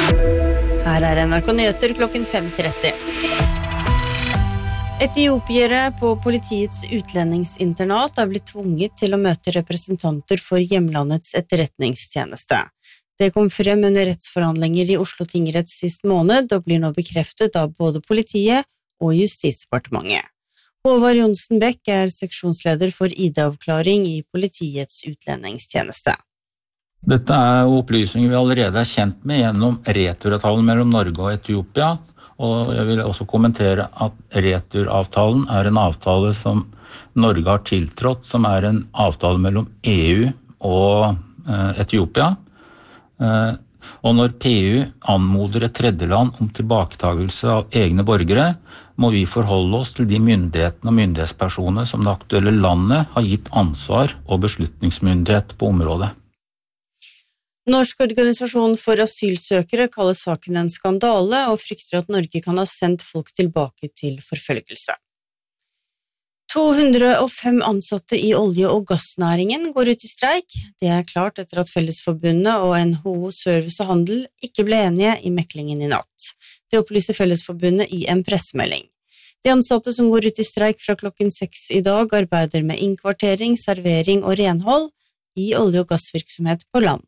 Her NRK Nyheter klokken 5:30. Etiopiere på politiets utlendingsinternat blitt tvunget til å møte representanter for hjemlandets etterretningstjeneste. Det kom frem under rettsforhandlinger i Oslo tingrett sist måned, og blir nå bekreftet av både politiet og Justisdepartementet. Håvard Johnsen Beck seksjonsleder for ID-avklaring i politiets utlendingstjeneste. Dette opplysninger vi allerede kjent med gjennom returavtalen mellom Norge og Etiopia, og jeg vil også kommentere at returavtalen en avtale som Norge har tiltrådt, som en avtale mellom EU og Etiopia. Og når PU anmoder et tredjeland om tilbaketagelse av egne borgere, må vi forholde oss til de myndighetene og myndighetspersoner som det aktuelle landet har gitt ansvar og beslutningsmyndighet på området. Norsk organisasjon for asylsøkere kaller saken en skandale og frykter at Norge kan ha sendt folk tilbake til forfølgelse. 205 ansatte i olje- og gassnæringen går ut i streik. Det klart etter at Fellesforbundet og NHO Service og Handel ikke ble enige i meklingen i natt. Det opplyser Fellesforbundet i en pressemelding. De ansatte som går ut i streik fra klokken 6 i dag arbeider med innkvartering, servering og renhold i olje- og gassvirksomhet på land.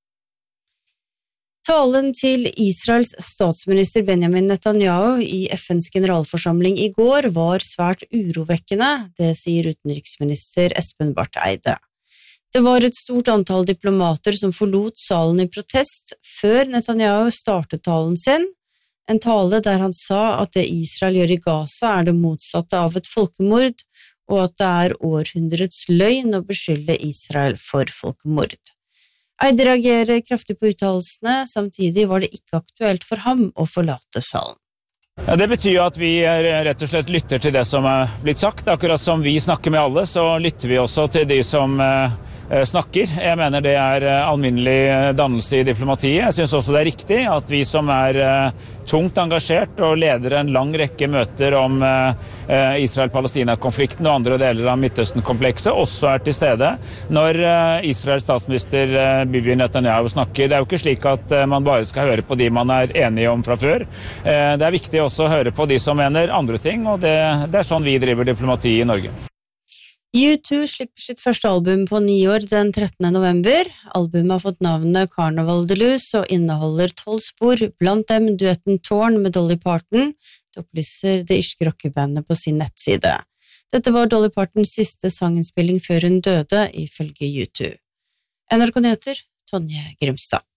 Talen til Israels statsminister Benjamin Netanyahu i FNs generalforsamling i går var svært urovekkende, det sier utenriksminister Espen Barth Eide. Det var et stort antall diplomater som forlot salen i protest før Netanyahu startet talen sin, en tale der han sa at det Israel gjør i Gaza det motsatte av et folkemord, og at det århundrets løgn å beskylde Israel for folkemord. Eide reagerer kraftig på uttalelsene, samtidig var det ikke aktuelt for ham å forlate salen. Ja, det betyr jo at vi rett og slett lytter til det som blitt sagt. Akkurat som vi snakker med alle, så lytter vi også til de som snakker. Jeg mener det alminnelig dannelse i diplomatiet. Jeg synes også det riktig at vi som tungt engasjert og leder en lang rekke møter om Israel-Palestina-konflikten og andre deler av Midtøsten-komplekset også til stede når Israels statsminister Bibi Netanyahu snakker. Det jo ikke slik at man bare skal høre på de man enige om fra før. Det viktig også å høre på de som mener andre ting, og det sånn vi driver diplomati i Norge. U2 slipper sitt første album på 9 år den 13. november. Albumet har fått navnet Carnival Deluxe og inneholder 12 spor, blant dem duetten Torn med Dolly Parton. Det opplyser det irske rockebandet på sin nettside. Dette var Dolly Partons siste sanginnspilling før hun døde, ifølge U2. NRK Nyheter, Tonje Grimstad.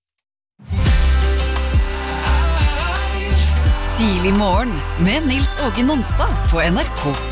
Tidlig morgen med Nils Åge Nonstad på NRK.